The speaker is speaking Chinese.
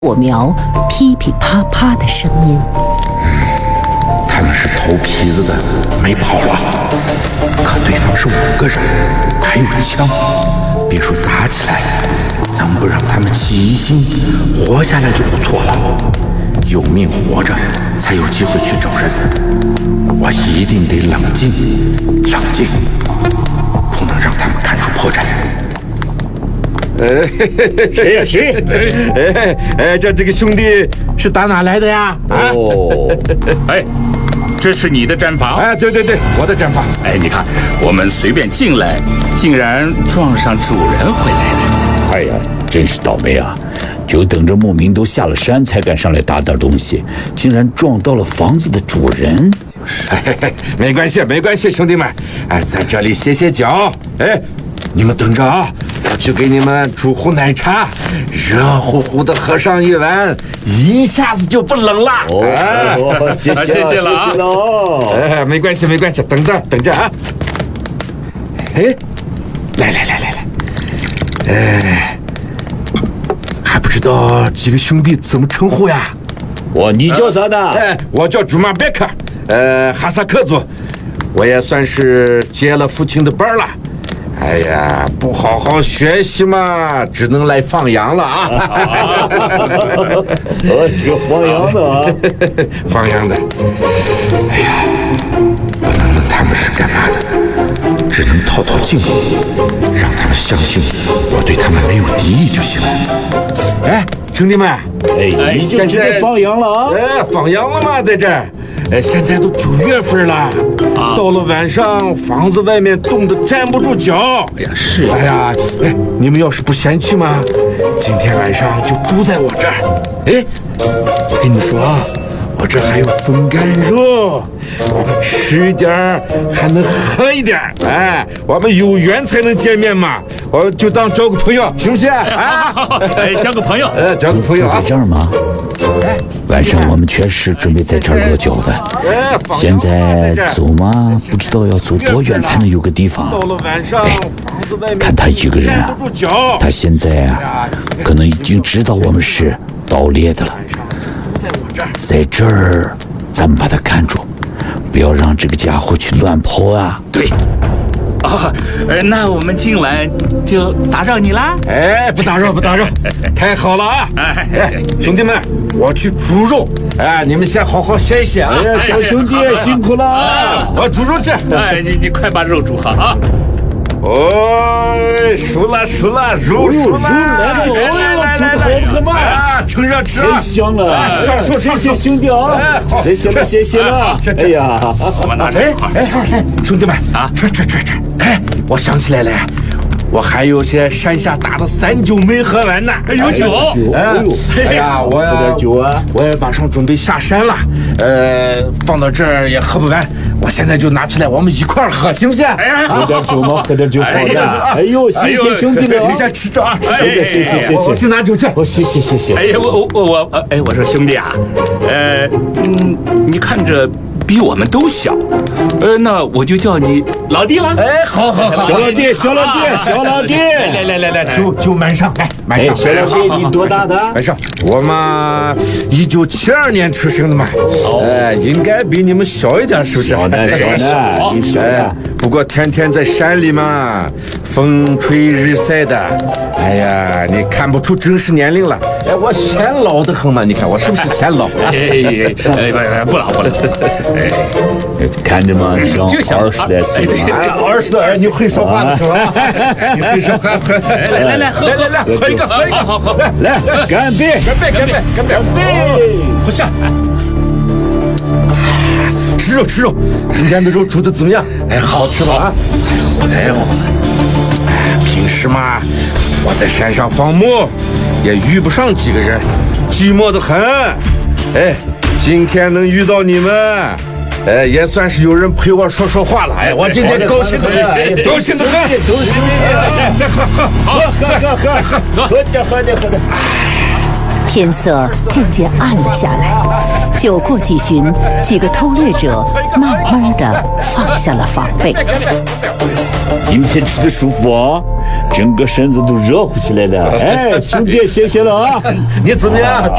火苗噼噼啪啪的声音。 他们是偷坯子的，没跑了。可对方是5个人，还有枪，别说打起来，能不让他们起疑心，活下来就不错了。有命活着，才有机会去找人。我一定得冷静，冷静，不能让他们看出破绽。 谁呀？谁？ 这个兄弟是打哪来的呀？ 哦，哎，这是你的毡房？ 哎，对，我的毡房。 哎，你看，我们随便进来，竟然撞上主人回来了。 哎呀，真是倒霉啊！就等着牧民都下了山才敢上来打点东西，竟然撞到了房子的主人。 没关系，兄弟们，哎，在这里歇歇脚。哎，你们等着啊！我去给你们煮壶奶茶，热乎乎的喝上一碗，一下子就不冷了。 哦，谢谢了啊！ 哎，没关系，等着啊！哎，来，哎，还不知道几个兄弟怎么称呼呀？ 你叫啥呢？ 哎，我叫朱马贝克，哈萨克族，我也算是接了父亲的班了。哎呀，不好好学习嘛，只能来放羊了啊！ 这个放羊的啊， 放羊的。哎呀，不能问他们是干嘛的，只能套近乎，让他们相信我对他们没有敌意就行了。哎，兄弟们， 哎，你就知道放羊了啊？ 哎，放羊了吗？在这儿。哎，现在都9月份了，到了晚上，房子外面冻得站不住脚。 哎呀，是啊。 哎呀，哎，你们要是不嫌弃嘛，今天晚上就住在我这儿。哎，我跟你说啊，我这还有风干肉，我们吃一点还能喝一点。哎，我们有缘才能见面嘛，我就当交个朋友，行不行？啊， 哎，交个朋友， 交个朋友啊。 在这儿吗？晚上我们确实准备在这儿落脚的，现在走吗？不知道要走多远才能有个地方。哎，看他一个人啊，他现在啊，可能已经知道我们是盗猎的了。在这儿，咱们把他看住，不要让这个家伙去乱跑啊。 对。哦，那我们今晚就打扰你啦。 哎，不打扰，太好了啊！哎，兄弟们，我去煮肉，哎，你们先好好歇一歇啊！ 哎，小兄弟辛苦了， 我煮肉去。 哎，你快把肉煮好啊！ 哦，熟了，肉熟了，来，喝嘛！啊，趁热吃啊！ 香了，谢谢兄弟啊！谢谢了！哎呀， 我拿着。 哎，兄弟们啊，吃！哎，我想起来了，我还有些山下打的3酒没喝完呢。 有酒？ 哎呀，我喝点酒啊！ 我也马上准备下山了，放到这儿也喝不完，我现在就拿出来，我们一块儿喝，行不行？ 哎， 喝点酒吗？喝点酒好的。哎呦，谢谢兄弟们， 你先吃着啊！ 谢， 我去拿酒去。 谢。 哎呀，我说兄弟啊，你看着比我们都小，那我就叫你老弟了。 哎，好， 小老弟， 来，酒满上，来满上。 小老弟，你多大的？ 满上，我嘛1972年出生的嘛，应该比你们小一点，是不是？ 小呢，你小呀。 不过天天在山里嘛，风吹日晒的，哎呀，你看不出真实年龄了。哎，我显老的很嘛，你看我是不是显老？ 不老。 看着嘛，像20来岁。 20多，你会说话的是吧？你会说话。 来， 喝一个， 好， 来，干杯！ 不是。吃肉，今天的肉煮的怎么样？哎，好吃吧？啊，太好了。哎，平时嘛，我在山上放牧，也遇不上几个人，寂寞的很。哎，今天能遇到你们，哎，也算是有人陪我说话了。哎，我今天高兴的很。再喝点。 天色渐渐暗了下来，酒过几巡，几个偷猎者慢慢地放下了防备。 今天吃的舒服啊！ 整个身子都热乎起来了。哎，兄弟，谢谢了啊！ 你怎么样？